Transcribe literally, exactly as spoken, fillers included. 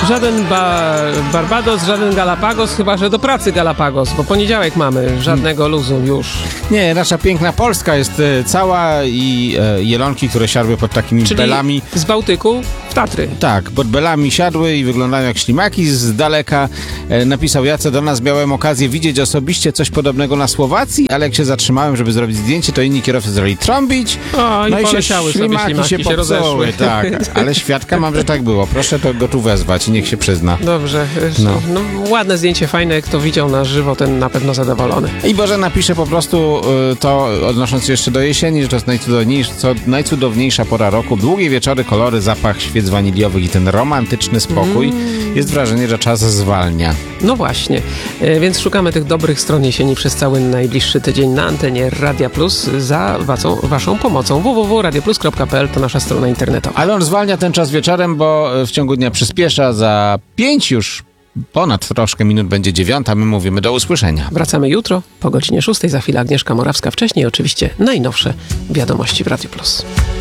Żaden ba Barbados, żaden Galapagos, chyba że do pracy Galapagos, bo poniedziałek mamy, żadnego luzu już. Nie, nasza piękna Polska jest e, cała i e, jelonki, które siadły pod takimi Czyli belami. z Bałtyku w Tatry. Tak, pod belami siadły i wyglądają jak ślimaki z daleka. E, napisał Jacek do nas, miałem okazję widzieć osobiście coś podobnego na Słowacji, ale jak się zatrzymałem, żeby zrobić zdjęcie, to inni kierowcy zaczęli trąbić. O, i no i się poleciały sobie ślimaki, ślimaki, się się popsuły. rozeszły. Tak, ale świadka mam, że tak było. Proszę to go tu wezwać i niech się przyzna. Dobrze, No. no. No, ładne zdjęcie, fajne, kto widział na żywo, ten na pewno zadowolony. I Boże napisze po prostu y, to, odnosząc się jeszcze do jesieni, że to jest najcudowniejsza, co, najcudowniejsza pora roku. Długie wieczory, kolory, zapach świec waniliowych i ten romantyczny spokój. Mm. Jest wrażenie, że czas zwalnia. No właśnie, e, więc szukamy tych dobrych stron jesieni przez cały najbliższy tydzień na antenie Radia Plus za waszą, waszą pomocą. w w w kropka radio plus kropka p l to nasza strona internetowa. Ale on zwalnia ten czas wieczorem, bo w ciągu dnia przyspiesza. Za pięć już ponad troszkę minut będzie dziewiąta. My mówimy do usłyszenia. Wracamy jutro po godzinie szóstej. Za chwilę Agnieszka Morawska. Wcześniej oczywiście najnowsze wiadomości w Radiu Plus.